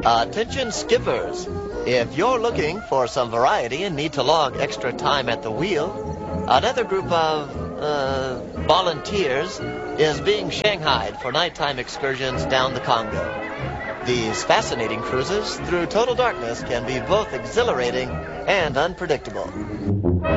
Attention skippers, if you're looking for some variety and need to log extra time at the wheel, another group of, volunteers is being shanghaied for nighttime excursions down the Congo. These fascinating cruises through total darkness can be both exhilarating and unpredictable.